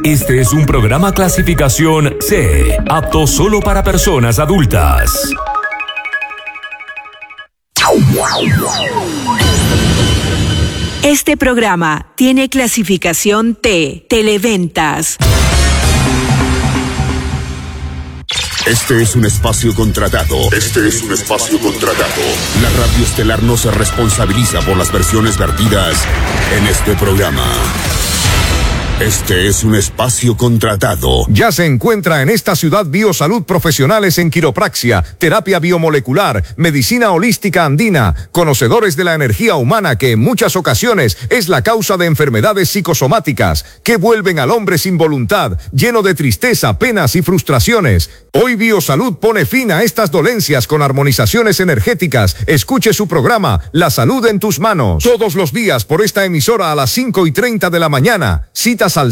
Este es un programa clasificación C, apto solo para personas adultas. Este programa tiene clasificación T, Televentas. Este es un espacio contratado. La Radio Estelar no se responsabiliza por las versiones vertidas en este programa. Este es un espacio contratado. Ya se encuentra en esta ciudad Biosalud profesionales en quiropraxia, terapia biomolecular, medicina holística andina, conocedores de la energía humana que en muchas ocasiones es la causa de enfermedades psicosomáticas que vuelven al hombre sin voluntad, lleno de tristeza, penas y frustraciones. Hoy Biosalud pone fin a estas dolencias con armonizaciones energéticas. Escuche su programa La Salud en tus Manos todos los días por esta emisora a las 5:30 de la mañana. Citas al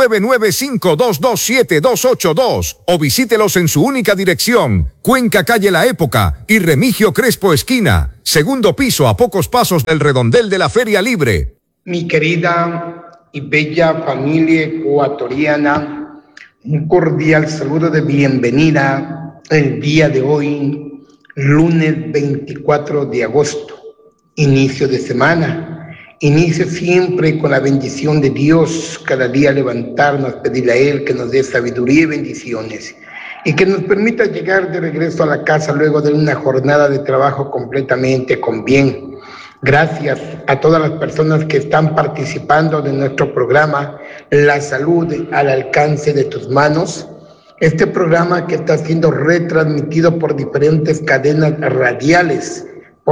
0995227282 o visítelos en su única dirección, Cuenca Calle La Época y Remigio Crespo esquina, segundo piso a pocos pasos del redondel de la Feria Libre. Mi querida y bella familia ecuatoriana, un cordial saludo de bienvenida el día de hoy, lunes 24 de agosto, inicio de semana. Inicio siempre con la bendición de Dios, cada día levantarnos, pedirle a Él que nos dé sabiduría y bendiciones y que nos permita llegar de regreso a la casa luego de una jornada de trabajo completamente con bien. Gracias a todas las personas que están participando de nuestro programa La Salud al alcance de tus manos. Este programa que está siendo retransmitido por diferentes cadenas radiales,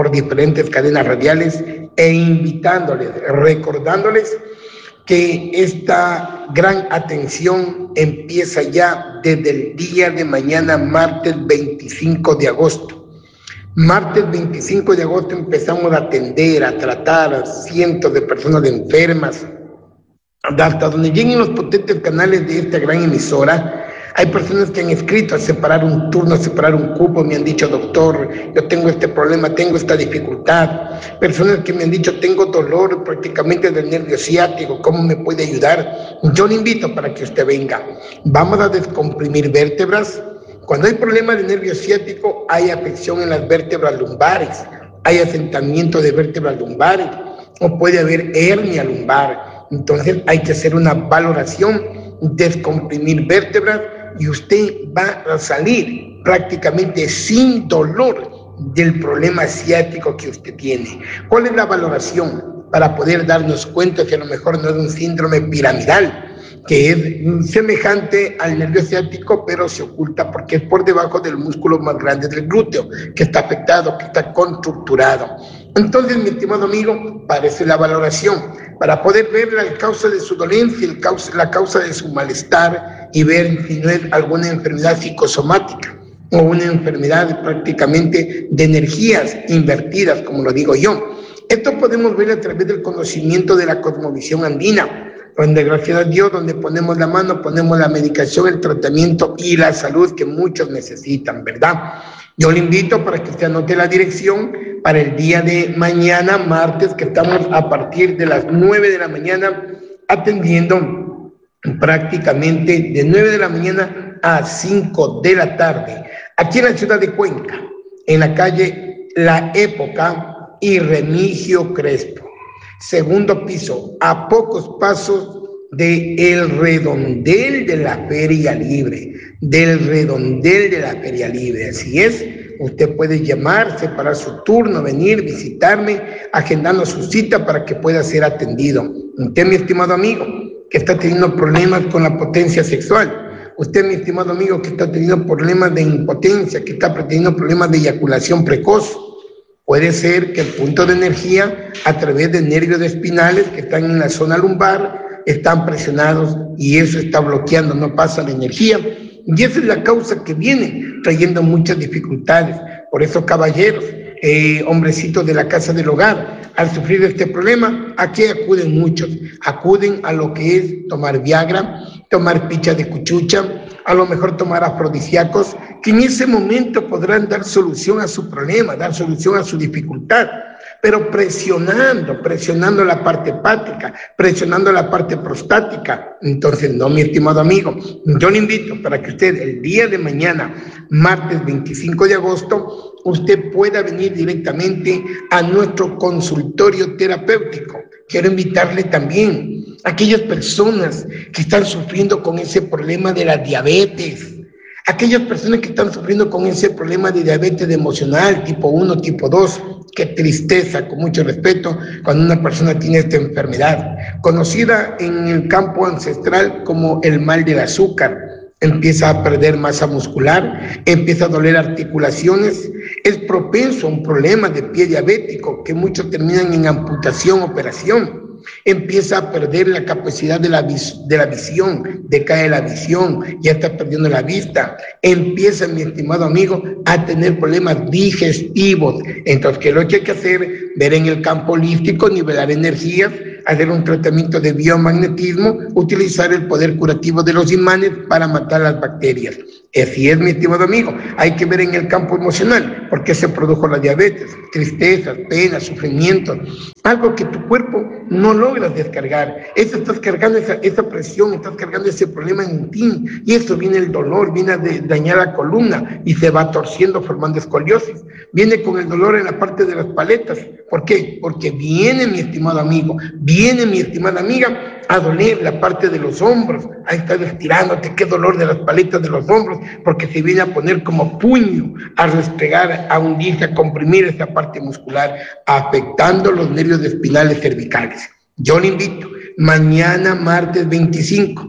e invitándoles, recordándoles que esta gran atención empieza ya desde el día de mañana, martes 25 de agosto. Martes 25 de agosto empezamos a atender, a tratar a cientos de personas enfermas, hasta donde lleguen los potentes canales de esta gran emisora. Hay personas que han escrito a separar un turno, a separar un cupo, me han dicho, doctor, yo tengo este problema, tengo esta dificultad. Personas que me han dicho, tengo dolor prácticamente del nervio ciático, ¿cómo me puede ayudar? Yo le invito para que usted venga. Vamos a descomprimir vértebras. Cuando hay problemas de nervio ciático, hay afección en las vértebras lumbares, hay asentamiento de vértebras lumbares, o puede haber hernia lumbar. Entonces hay que hacer una valoración, descomprimir vértebras, y usted va a salir prácticamente sin dolor del problema ciático que usted tiene. ¿Cuál es la valoración? Para poder darnos cuenta que a lo mejor no es un síndrome piramidal, que es semejante al nervio ciático, pero se oculta porque es por debajo del músculo más grande del glúteo, que está afectado, que está contracturado. Entonces, mi estimado amigo, para eso es la valoración, para poder ver la causa de su dolencia, la causa de su malestar, y ver si no es alguna enfermedad psicosomática o una enfermedad prácticamente de energías invertidas, como lo digo yo. Esto podemos ver a través del conocimiento de la cosmovisión andina, donde gracias a Dios, donde ponemos la mano, ponemos la medicación, el tratamiento y la salud que muchos necesitan, ¿verdad? Yo le invito para que usted anote la dirección para el día de mañana, martes, que estamos a partir de las 9 de la mañana atendiendo prácticamente de 9 de la mañana a 5 de la tarde, aquí en la ciudad de Cuenca, en la calle La Época y Remigio Crespo, segundo piso, a pocos pasos del redondel de la Feria Libre, así es. Usted puede llamar, separar su turno, venir, visitarme, agendando su cita para que pueda ser atendido. Usted, mi estimado amigo, que está teniendo problemas con la potencia sexual. Usted, mi estimado amigo, que está teniendo problemas de impotencia, que está teniendo problemas de eyaculación precoz. Puede ser que el punto de energía a través de nervios espinales que están en la zona lumbar están presionados y eso está bloqueando, no pasa la energía. Y esa es la causa que viene trayendo muchas dificultades. Por eso, caballeros, hombrecitos de la casa del hogar, al sufrir este problema, ¿a qué acuden muchos? Acuden a lo que es tomar Viagra, tomar picha de cuchucha, a lo mejor tomar afrodisíacos, que en ese momento podrán dar solución a su problema, dar solución a su dificultad. pero presionando la parte hepática, presionando la parte prostática. Entonces, no, mi estimado amigo, yo le invito para que usted el día de mañana, martes 25 de agosto, usted pueda venir directamente a nuestro consultorio terapéutico. Quiero invitarle también a aquellas personas que están sufriendo con ese problema de la diabetes, aquellas personas que están sufriendo con ese problema de diabetes emocional, tipo 1, tipo 2, qué tristeza, con mucho respeto, cuando una persona tiene esta enfermedad, conocida en el campo ancestral como el mal del azúcar. Empieza a perder masa muscular, empieza a doler articulaciones, es propenso a un problema de pie diabético que muchos terminan en amputación, operación. Empieza a perder la capacidad de la visión, decae la visión, ya está perdiendo la vista. Empieza, mi estimado amigo, a tener problemas digestivos. Entonces, ¿qué es lo que hay que hacer? Ver en el campo holístico, nivelar energías, hacer un tratamiento de biomagnetismo, utilizar el poder curativo de los imanes para matar las bacterias. Así es, mi estimado amigo. Hay que ver en el campo emocional por qué se produjo la diabetes, tristezas, penas, sufrimientos, algo que tu cuerpo no logras descargar. Estás cargando esa presión, estás cargando ese problema en ti, y eso viene el dolor, viene a dañar la columna y se va torciendo formando escoliosis. Viene con el dolor en la parte de las paletas. ¿Por qué? Porque viene, mi estimado amigo, viene, mi estimada amiga, a doler la parte de los hombros. Ahí estás estirándote, qué dolor de las paletas de los hombros, porque se viene a poner como puño, a restregar, a hundirse, a comprimir esa parte muscular, afectando los nervios espinales cervicales. Yo le invito, mañana martes 25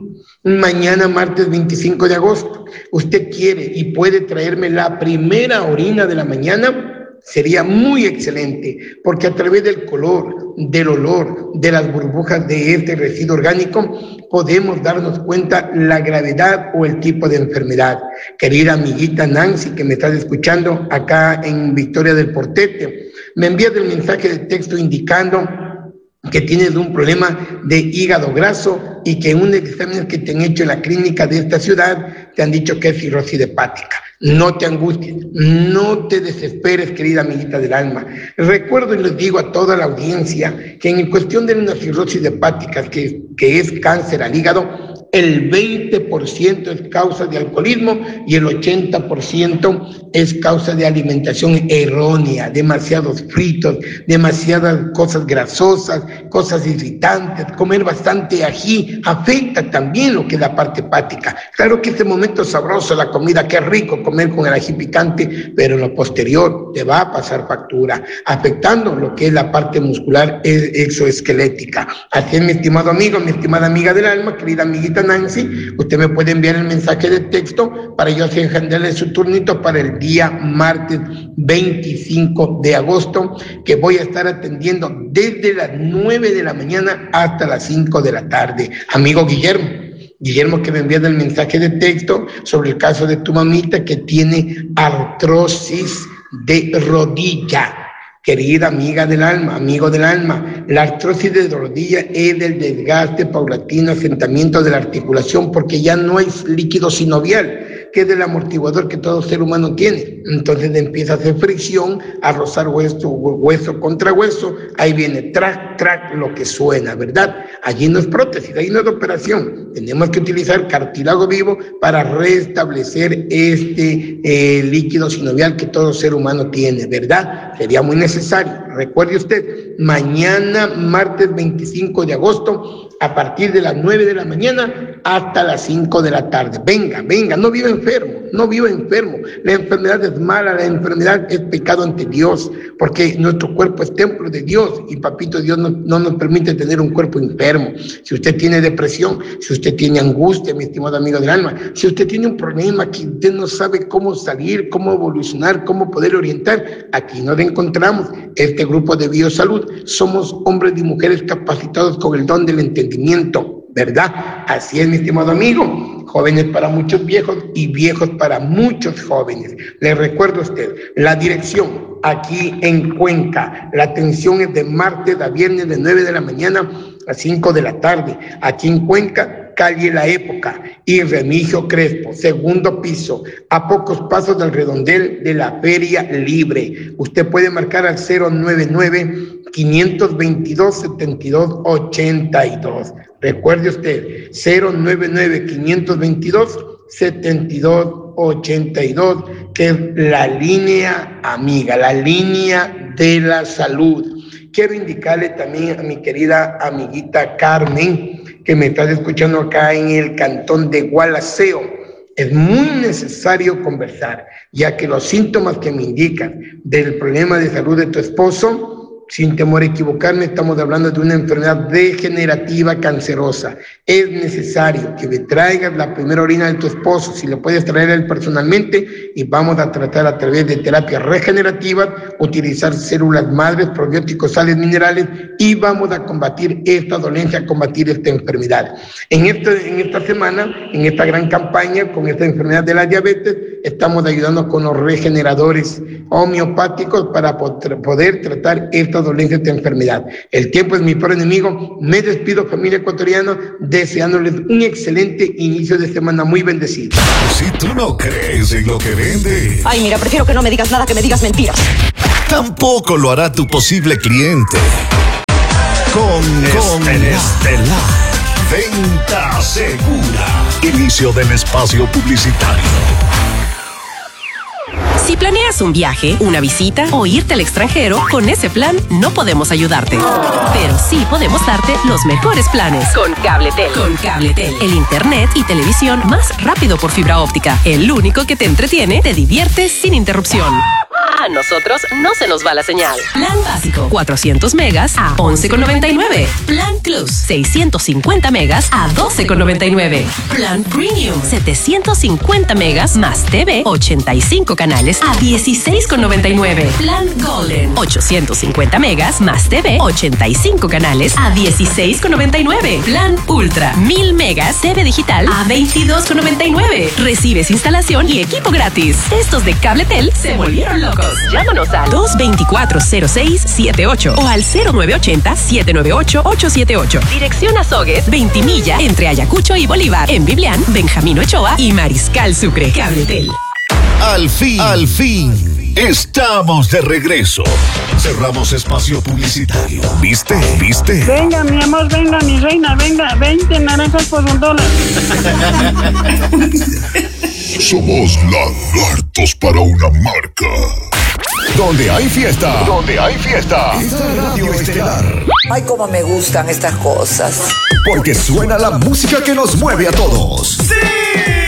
de agosto, usted quiere y puede traerme la primera orina de la mañana, sería muy excelente, porque a través del color, del olor, de las burbujas de este residuo orgánico, podemos darnos cuenta la gravedad o el tipo de enfermedad. Querida amiguita Nancy, que me estás escuchando acá en Victoria del Portete, me envías el mensaje de texto indicando que tienes un problema de hígado graso y que en un examen que te han hecho en la clínica de esta ciudad te han dicho que es cirrosis hepática. No te angusties, no te desesperes, querida amiguita del alma. Recuerdo y les digo a toda la audiencia que en cuestión de una cirrosis hepática, que es cáncer al hígado, el 20% es causa de alcoholismo y el 80% es causa de alimentación errónea, demasiados fritos, demasiadas cosas grasosas, cosas irritantes, comer bastante ají, afecta también lo que es la parte hepática. Claro que este momento es sabroso, la comida, qué rico comer con el ají picante, pero en lo posterior te va a pasar factura, afectando lo que es la parte muscular exoesquelética. Así es, mi estimado amigo, mi estimada amiga del alma, querida amiguita Nancy, usted me puede enviar el mensaje de texto para yo agendarle su turnito para el día martes 25 de agosto, que voy a estar atendiendo desde las 9 de la mañana hasta las 5 de la tarde. Amigo Guillermo, que me envías el mensaje de texto sobre el caso de tu mamita que tiene artrosis de rodilla. Querida amiga del alma, amigo del alma, la artrosis de rodilla es el desgaste paulatino, asentamiento de la articulación, porque ya no hay líquido sinovial, que es el amortiguador que todo ser humano tiene. Entonces empieza a hacer fricción, a rozar hueso contra hueso, ahí viene track, lo que suena, ¿verdad? Allí no es prótesis, ahí no es operación. Tenemos que utilizar cartílago vivo para restablecer este líquido sinovial que todo ser humano tiene, ¿verdad? Sería muy necesario. Recuerde usted, mañana martes 25 de agosto, a partir de las 9 de la mañana hasta las 5 de la tarde. Venga, no viva enfermo. La enfermedad es mala, la enfermedad es pecado ante Dios, porque nuestro cuerpo es templo de Dios y papito Dios no nos permite tener un cuerpo enfermo. Si usted tiene depresión, si usted tiene angustia, mi estimado amigo del alma, si usted tiene un problema que usted no sabe cómo salir, cómo evolucionar, cómo poder orientar, aquí nos encontramos. Este grupo de Biosalud somos hombres y mujeres capacitados con el don del entendimiento, ¿verdad? Así es, mi estimado amigo. Jóvenes para muchos viejos y viejos para muchos jóvenes. Les recuerdo a usted la dirección aquí en Cuenca. La atención es de martes a viernes de 9 de la mañana a 5 de la tarde. Aquí en Cuenca calle La Época y Remigio Crespo, segundo piso, a pocos pasos del redondel de la Feria Libre. Usted puede marcar al 099-522-7282. Recuerde usted, 099-522-7282, que es la línea amiga, la línea de la salud. Quiero indicarle también a mi querida amiguita Carmen, que me está escuchando acá en el cantón de Gualaceo. Es muy necesario conversar, ya que los síntomas que me indican del problema de salud de tu esposo, sin temor a equivocarme, estamos hablando de una enfermedad degenerativa cancerosa. Es necesario que me traigas la primera orina de tu esposo, si lo puedes traer él personalmente, y vamos a tratar a través de terapias regenerativas, utilizar células madres, probióticos, sales minerales, y vamos a combatir esta dolencia, a combatir esta enfermedad. En esta semana, en esta gran campaña con esta enfermedad de la diabetes, estamos ayudando con los regeneradores homeopáticos para poder tratar esta dolencia, esta enfermedad. El tiempo es mi peor enemigo. Me despido, familia ecuatoriana, deseándoles un excelente inicio de semana muy bendecido. Si tú no crees en lo que vende... Ay, mira, prefiero que no me digas nada, que me digas mentiras. Tampoco lo hará tu posible cliente. Con Estelar. Venta segura. Inicio del espacio publicitario. Si planeas un viaje, una visita o irte al extranjero, con ese plan no podemos ayudarte. Pero sí podemos darte los mejores planes. Con Cabletel. Con Cabletel. El internet y televisión más rápido por fibra óptica. El único que te entretiene, te divierte sin interrupción. A nosotros no se nos va la señal. Plan básico, 400 megas a 11,99. Plan Plus, 650 megas a 12,99. Plan Premium, 750 megas más TV, 85 canales a 16,99. Plan Golden, 850 megas más TV, 85 canales a 16,99. Plan Ultra, 1000 megas TV digital a 22,99. Recibes instalación y equipo gratis. Estos de Cabletel se volvieron locos. Llámanos al 224-0678 o al 0980-798-878. Dirección Azogues, Ventimilla, entre Ayacucho y Bolívar. En Biblián, Benjamín Ochoa y Mariscal Sucre. Cabletel. Al fin, estamos de regreso. Cerramos espacio publicitario. ¿Viste? Venga, mi amor, venga, mi reina, venga, 20 naranjas por $1. Somos lagartos para una marca. Donde hay fiesta. Esta Radio Estelar. Ay, cómo me gustan estas cosas. Porque suena la música que nos mueve a todos. ¡Sí!